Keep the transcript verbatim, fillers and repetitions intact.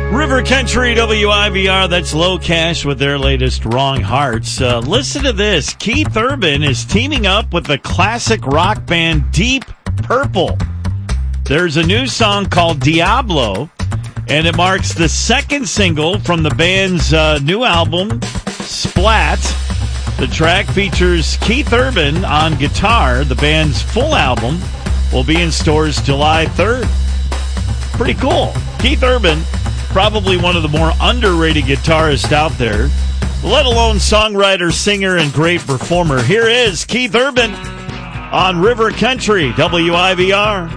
River Country W I V R, that's Low Cash with their latest Wrong Hearts. Uh, listen to this. Keith Urban is teaming up with the classic rock band Deep Purple. There's a new song called Diablo, and it marks the second single from the band's uh, new album, Splat. The track features Keith Urban on guitar. The band's full album will be in stores July third. Pretty cool. Keith Urban, probably one of the more underrated guitarists out there, let alone songwriter, singer, and great performer. Here is Keith Urban on River Country W I V R.